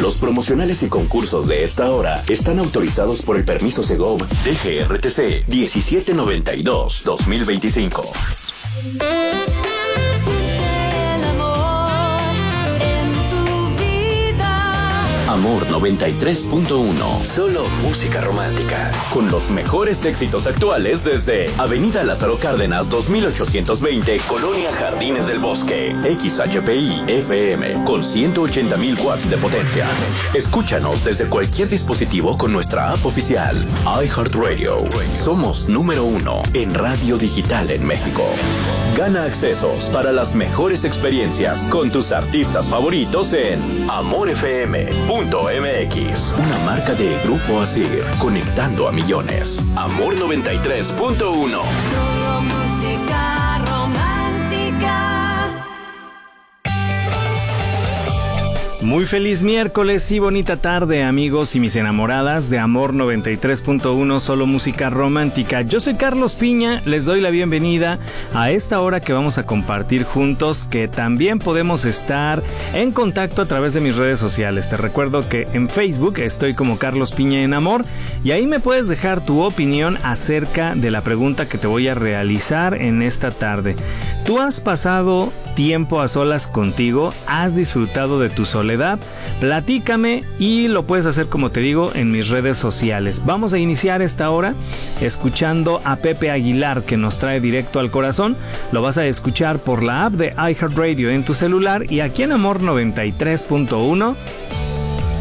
Los promocionales y concursos de esta hora están autorizados por el permiso Segov DGRTC 1792-2025. Amor 93.1. Solo música romántica. Con los mejores éxitos actuales desde Avenida Lázaro Cárdenas 2820, Colonia Jardines del Bosque. XHPI FM con 180,000 watts de potencia. Escúchanos desde cualquier dispositivo con nuestra app oficial. iHeartRadio. Somos número 1 en radio digital en México. Gana accesos para las mejores experiencias con tus artistas favoritos en amorfm.mx. Una marca de Grupo Asir, conectando a millones. Amor 93.1. Solo música romántica. Muy feliz miércoles y bonita tarde, amigos y mis enamoradas de Amor 93.1, solo música romántica. Yo soy Carlos Piña, les doy la bienvenida a esta hora que vamos a compartir juntos, que también podemos estar en contacto a través de mis redes sociales. Te recuerdo que en Facebook estoy como Carlos Piña en Amor y ahí me puedes dejar tu opinión acerca de la pregunta que te voy a realizar en esta tarde. ¿Tú has pasado tiempo a solas contigo? ¿Has disfrutado de tu soledad? Platícame y lo puedes hacer, como te digo, en mis redes sociales. Vamos a iniciar esta hora escuchando a Pepe Aguilar, que nos trae directo al corazón. Lo vas a escuchar por la app de iHeartRadio en tu celular y aquí en Amor 93.1